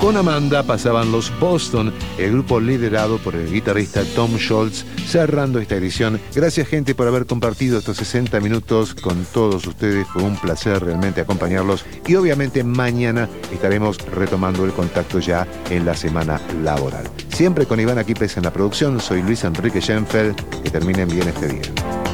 Con Amanda pasaban los Boston, el grupo liderado por el guitarrista Tom Scholz, cerrando esta edición. Gracias, gente, por haber compartido estos 60 minutos con todos ustedes. Fue un placer realmente acompañarlos. Y obviamente mañana estaremos retomando el contacto ya en la semana laboral. Siempre con Iván Aquipes en la producción. Soy Luis Enrique Schenfeld. Que terminen bien este día.